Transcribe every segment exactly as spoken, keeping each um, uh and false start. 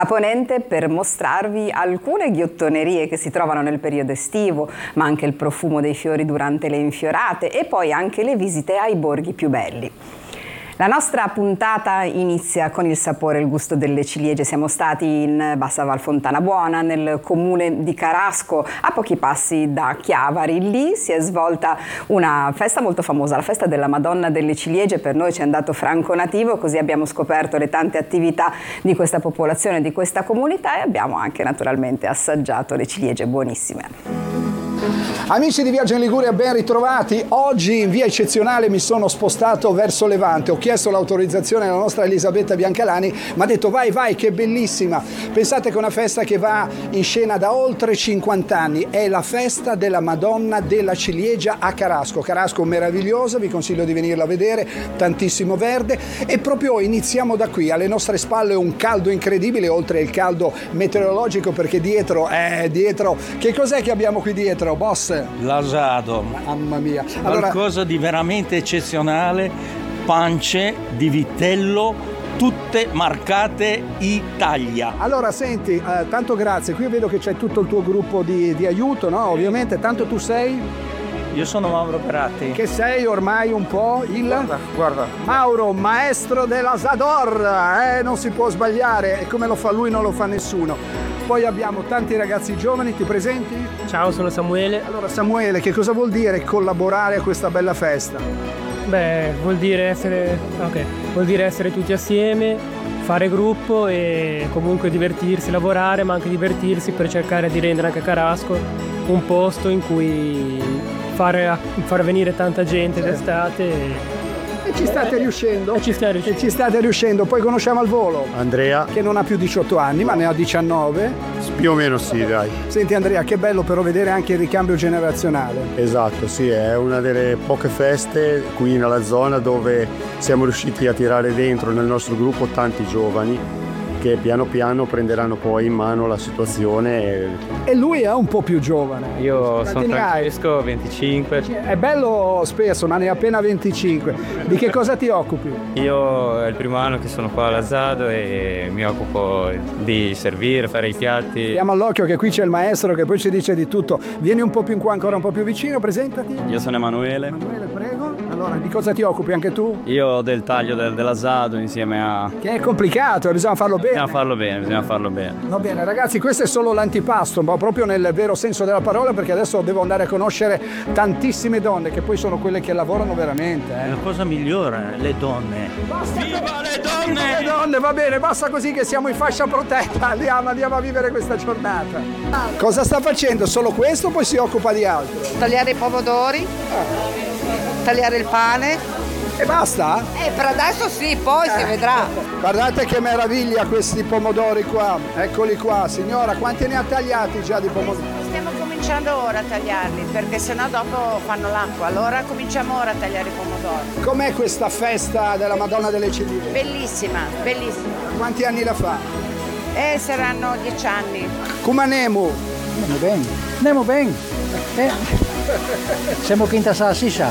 A Ponente per mostrarvi alcune ghiottonerie che si trovano nel periodo estivo, ma anche il profumo dei fiori durante le infiorate e poi anche le visite ai borghi più belli. La nostra puntata inizia con il sapore e il gusto delle ciliegie. Siamo stati in Bassa Val Fontana Buona, nel comune di Carasco, a pochi passi da Chiavari. Lì si è svolta una festa molto famosa, la festa della Madonna delle Ciliegie. Per noi ci è andato franco nativo, così abbiamo scoperto le tante attività di questa popolazione, di questa comunità, e abbiamo anche naturalmente assaggiato le ciliegie buonissime. Amici di Viaggio in Liguria, ben ritrovati. Oggi in via eccezionale mi sono spostato verso Levante. Ho chiesto l'autorizzazione alla nostra Elisabetta Biancalani, mi ha detto vai vai che bellissima. Pensate che è una festa che va in scena da oltre cinquanta anni, è la festa della Madonna della Ciliegia a Carasco. Carasco meravigliosa, vi consiglio di venirla a vedere, tantissimo verde, e proprio iniziamo da qui. Alle nostre spalle un caldo incredibile, oltre il caldo meteorologico, perché dietro, eh, dietro, che cos'è che abbiamo qui dietro? Boss? L'asado. Mamma mia. Allora, qualcosa di veramente eccezionale, pance di vitello, tutte marcate Italia. Allora senti, eh, tanto grazie, qui vedo che c'è tutto il tuo gruppo di, di aiuto, no? Ovviamente, tanto tu sei? Io sono Mauro Peratti. Che sei ormai un po' il... Guarda, guarda. Mauro, maestro dell'asador, eh? Non si può sbagliare, e come lo fa lui non lo fa nessuno. Poi abbiamo tanti ragazzi giovani, ti presenti? Ciao, sono Samuele. Allora Samuele, che cosa vuol dire collaborare a questa bella festa? Beh, vuol dire essere, okay. vuol dire essere tutti assieme, fare gruppo e comunque divertirsi, lavorare, ma anche divertirsi per cercare di rendere anche Carasco un posto in cui fare, far venire tanta gente d'estate. E... E ci state riuscendo? E ci state riuscendo. E ci state riuscendo. Poi conosciamo al volo Andrea, che non ha più diciotto anni, ma ne ha diciannove. Più o meno sì, dai. Senti Andrea, che bello però vedere anche il ricambio generazionale. Esatto, sì, è una delle poche feste qui nella zona dove siamo riusciti a tirare dentro nel nostro gruppo tanti giovani che piano piano prenderanno poi in mano la situazione. E, e lui è un po' più giovane. Io sono Francesco, venticinque. È bello spesso, ma ne ha appena venticinque. Di che cosa ti occupi? Io è il primo anno che sono qua all'Asado e mi occupo di servire, fare i piatti. Stiamo all'occhio che qui c'è il maestro che poi ci dice di tutto. Vieni un po' più in qua, ancora un po' più vicino, presentati. Io sono Emanuele. Emanuele, prego. Allora, di cosa ti occupi anche tu? Io del taglio del, dell'Asado insieme a... Che è complicato, bisogna farlo bene. Bisogna farlo bene, bisogna farlo bene. Va bene ragazzi, questo è solo l'antipasto, ma proprio nel vero senso della parola, perché adesso devo andare a conoscere tantissime donne che poi sono quelle che lavorano veramente. Eh. La cosa migliore, le donne. Basta Viva con... le donne! Le donne, va bene, basta così che siamo in fascia protetta, andiamo, andiamo a vivere questa giornata. Cosa sta facendo? Solo questo o poi si occupa di altro? Tagliare i pomodori, ah. tagliare il pane. E basta? Eh, per adesso sì, poi eh. si vedrà. Guardate che meraviglia questi pomodori qua. Eccoli qua, signora, quanti ne ha tagliati già di pomodori? Stiamo cominciando ora a tagliarli, perché sennò dopo fanno l'acqua. Allora cominciamo ora a tagliare i pomodori. Com'è questa festa della Madonna delle Ciliegie? Bellissima, bellissima. Quanti anni la fa? Eh, saranno dieci anni. Come andiamo? Andiamo bene. Andiamo bene. Eh. Siamo quinta salsiccia.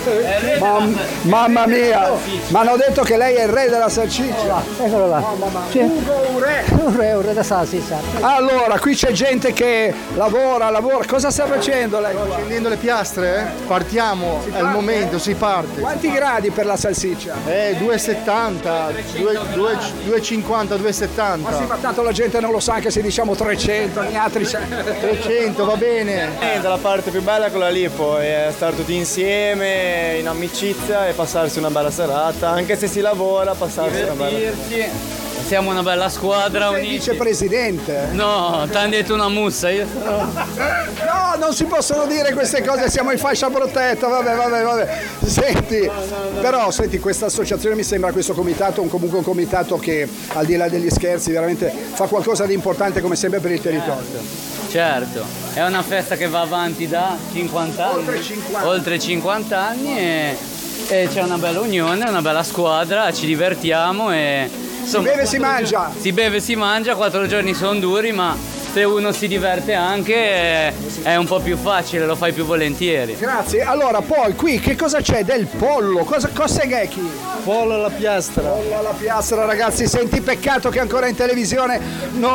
Mam- mamma mia, mi hanno detto che lei è il re della salsiccia. Eccolo là. Oh, mamma. Sì. Un re. Un re, un re della salsiccia. Allora, qui c'è gente che lavora, lavora. Cosa sta facendo lei? Accendendo le piastre, eh? Partiamo, Si è il parte? momento, si parte. Quanti gradi per la salsiccia? Eh, due e settanta, due e cinquanta, due e settanta. Ma sì, ma tanto la gente non lo sa, anche se diciamo trecento, gli altri trecento, va bene. Eh, la parte più bella è quella lì, poi è stare tutti insieme, in amicizia e passarsi una bella serata, anche se si lavora, passarsi una bella serata. Siamo una bella squadra. Tu sei vicepresidente? No, ti hanno detto una mussa, io sono... No, non si possono dire queste cose, siamo in fascia protetta, vabbè, vabbè, vabbè. Senti, no, no, no. Però senti, questa associazione mi sembra, questo comitato, un, comunque un comitato che al di là degli scherzi veramente fa qualcosa di importante come sempre per il territorio. Certo, è una festa che va avanti da cinquanta anni, oltre cinquanta, oltre cinquanta anni e, e c'è una bella unione, una bella squadra, ci divertiamo e... Insomma, si beve e si mangia. Si beve e si mangia, quattro giorni sono duri, ma se uno si diverte anche è un po' più facile, lo fai più volentieri. Grazie. Allora, poi qui che cosa c'è? Del pollo. Cosa cos'è Ghecchi? Pollo alla piastra. Pollo alla piastra, ragazzi. Senti, peccato che ancora in televisione non